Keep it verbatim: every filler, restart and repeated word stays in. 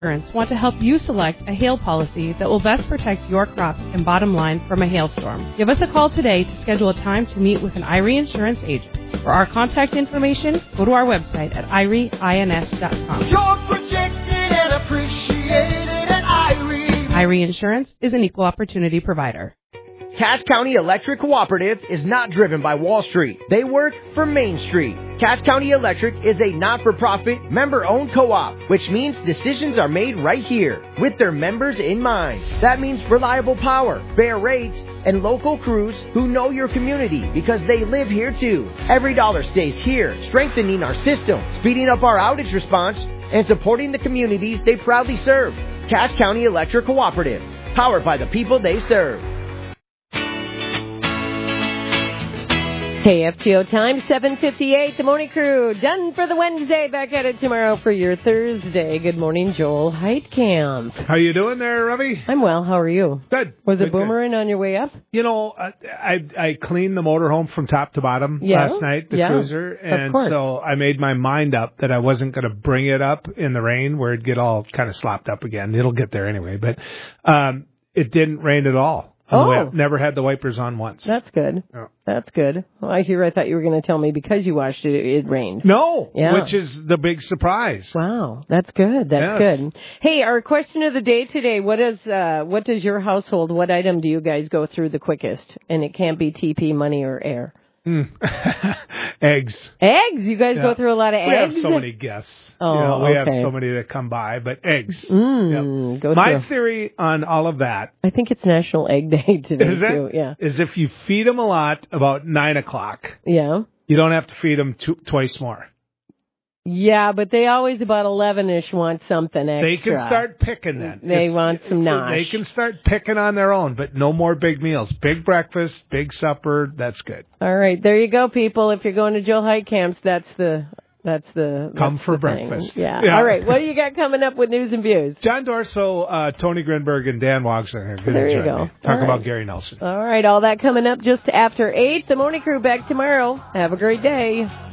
Insurance want to help you select a hail policy that will best protect your crops and bottom line from a hailstorm. Give us a call today to schedule a time to meet with an I R E insurance agent. For our contact information, go to our website at I R E ins dot com. You're protected and appreciated at I R E. I R E Insurance is an equal opportunity provider. Cass County Electric Cooperative is not driven by Wall Street. They work for Main Street. Cass County Electric is a not-for-profit, member-owned co-op, which means decisions are made right here with their members in mind. That means reliable power, fair rates, and local crews who know your community because they live here too. Every dollar stays here, strengthening our system, speeding up our outage response, and supporting the communities they proudly serve. Cass County Electric Cooperative, powered by the people they serve. K F T O time, seven fifty-eight. The morning crew done for the Wednesday. Back at it tomorrow for your Thursday. Good morning, Joel Heitkamp. How you doing there, Ravi? I'm well. How are you? Good. Was good, it boomerang on your way up? You know, I, I I cleaned the motorhome from top to bottom yeah. last night, the yeah. cruiser, and so I made my mind up that I wasn't going to bring it up in the rain where it'd get all kind of slopped up again. It'll get there anyway, but um, it didn't rain at all. Oh. Never had the wipers on once. That's good. Oh. That's good. Well, I hear I thought you were going to tell me because you washed it, it rained. No, yeah. which is the big surprise. Wow, that's good. That's yes. good. Hey, our question of the day today, what is, uh, what does your household, what item do you guys go through the quickest? And it can't be T P, money, or air. Mm. Eggs. Eggs? You guys yeah. go through a lot of we eggs? We have so many guests. Oh, you know, we okay. have so many that come by, but eggs. Mm, yep. go My through. theory on all of that. I think it's National Egg Day today, is too. it? Yeah. Is if you feed them a lot about nine o'clock. Yeah. You don't have to feed them two, twice more. Yeah, but they always about eleven-ish want something extra. They can start picking then. They it's, want some nosh. They can start picking on their own, but no more big meals. Big breakfast, big supper, that's good. All right, there you go, people. If you're going to Joel Heitkamp's, that's the... That's the... Come that's for the breakfast. Yeah. yeah. All right, what do you got coming up with news and views? John Dorso, uh, Tony Grinberg, and Dan Woggs are here. Good there to you join go. me. Talk all about right. Gary Nelson. All right, all that coming up just after eight. The morning crew back tomorrow. Have a great day.